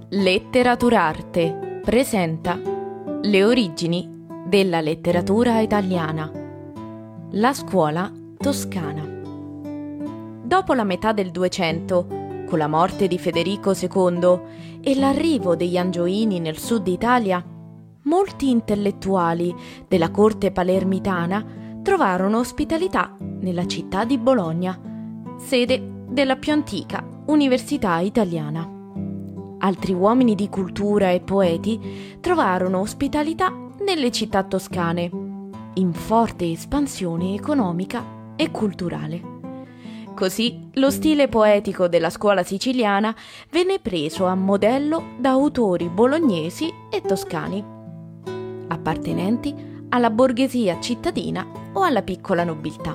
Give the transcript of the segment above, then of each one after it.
Letteraturarte presenta le origini della letteratura italiana. La scuola toscana. Dopo la metà del 200, con la morte di Federico II e l'arrivo degli Angioini nel sud Italia, molti intellettuali della corte palermitana trovarono ospitalità nella città di Bologna, sede della più antica università italiana. Altri uomini di cultura e poeti trovarono ospitalità nelle città toscane, in forte espansione economica e culturale. Così lo stile poetico della scuola siciliana venne preso a modello da autori bolognesi e toscani, appartenenti alla borghesia cittadina o alla piccola nobiltà.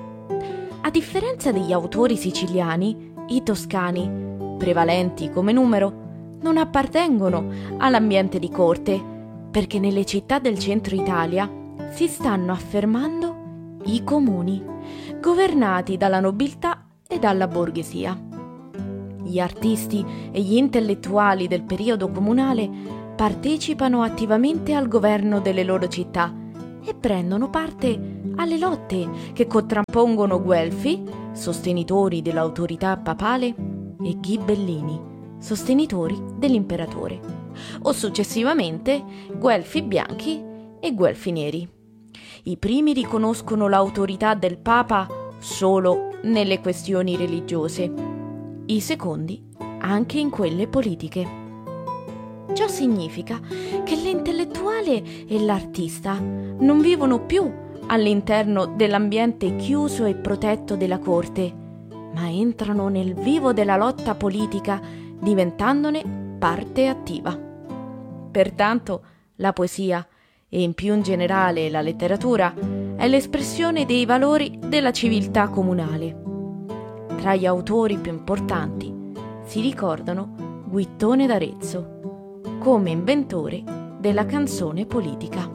A differenza degli autori siciliani, i toscani, prevalenti come numero, non appartengono all'ambiente di corte, perché nelle città del centro Italia si stanno affermando i comuni, governati dalla nobiltà e dalla borghesia. Gli artisti e gli intellettuali del periodo comunale partecipano attivamente al governo delle loro città e prendono parte alle lotte che contrappongono Guelfi, sostenitori dell'autorità papale, e Ghibellini, sostenitori dell'imperatore, o successivamente Guelfi bianchi e Guelfi neri. I primi riconoscono l'autorità del Papa solo nelle questioni religiose, i secondi anche in quelle politiche. Ciò significa che l'intellettuale e l'artista non vivono più all'interno dell'ambiente chiuso e protetto della corte, ma entrano nel vivo della lotta politica, diventandone parte attiva. Pertanto, la poesia, e in più in generale la letteratura, è l'espressione dei valori della civiltà comunale. Tra gli autori più importanti si ricordano Guittone d'Arezzo, come inventore della canzone politica.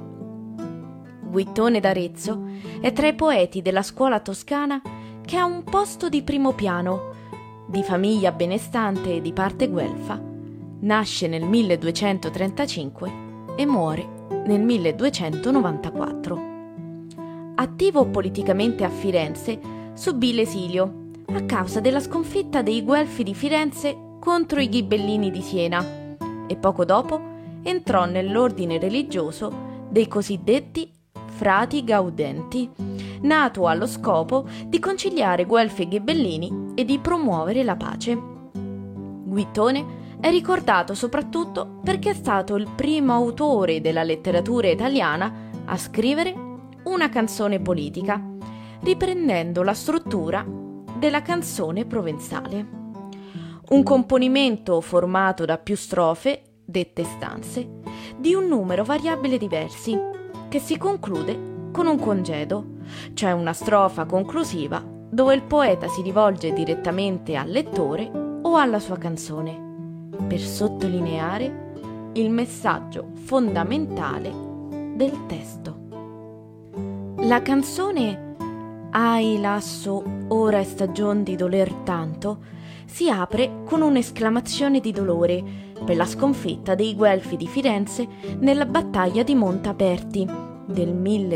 Guittone d'Arezzo è tra i poeti della scuola toscana che ha un posto di primo piano. Di famiglia benestante e di parte guelfa, nasce nel 1235 e muore nel 1294. Attivo politicamente a Firenze, subì l'esilio a causa della sconfitta dei Guelfi di Firenze contro i Ghibellini di Siena e poco dopo entrò nell'ordine religioso dei cosiddetti Frati Gaudenti, nato allo scopo di conciliare Guelfi e Ghibellini e di promuovere la pace. Guittone è ricordato soprattutto perché è stato il primo autore della letteratura italiana a scrivere una canzone politica, riprendendo la struttura della canzone provenzale. Un componimento formato da più strofe, dette stanze, di un numero variabile diversi, che si conclude con un congedo, cioè una strofa conclusiva dove il poeta si rivolge direttamente al lettore o alla sua canzone, per sottolineare il messaggio fondamentale del testo. La canzone «Ahi lasso, ora è stagion di doler tanto» si apre con un'esclamazione di dolore per la sconfitta dei Guelfi di Firenze nella battaglia di Montaperti del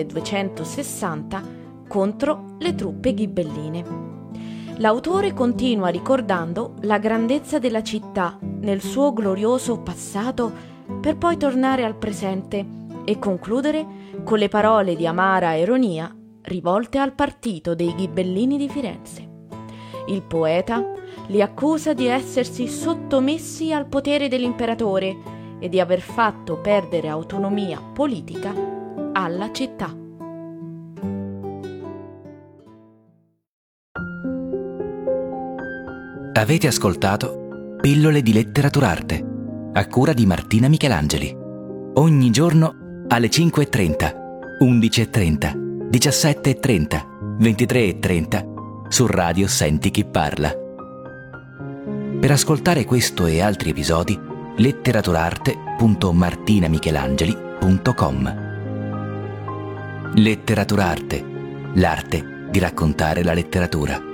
1260 contro le truppe ghibelline. L'autore continua ricordando la grandezza della città nel suo glorioso passato per poi tornare al presente e concludere con le parole di amara ironia rivolte al partito dei Ghibellini di Firenze. Il poeta li accusa di essersi sottomessi al potere dell'imperatore e di aver fatto perdere autonomia politica alla città. Avete ascoltato Pillole di Letteraturarte, a cura di Martina Michelangeli. Ogni giorno alle 5:30, 11:30, 17:30, 23:30 su Radio Senti Chi Parla. Per ascoltare questo e altri episodi, letteraturarte.martinamichelangeli.com. Letteraturarte, l'arte di raccontare la letteratura.